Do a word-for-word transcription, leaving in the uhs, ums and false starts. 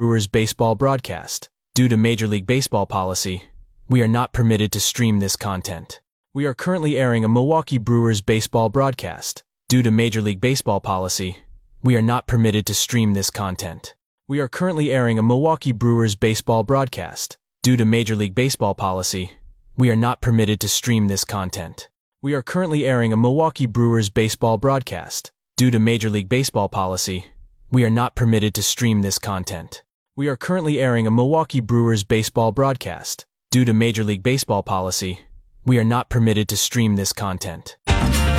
Brewers baseball broadcast. Due to Major League Baseball policy, we are not permitted to stream this content. We are currently airing a Milwaukee Brewers baseball broadcast. Due to Major League Baseball policy, we are not permitted to stream this content. We are currently airing a Milwaukee Brewers baseball broadcast. Due to Major League Baseball policy, we are not permitted to stream this content. We are currently airing a Milwaukee Brewers baseball broadcast. Due to Major League Baseball policy, we are not permitted to stream this content. We are currently airing a Milwaukee Brewers baseball broadcast. Due to Major League Baseball policy, we are not permitted to stream this content.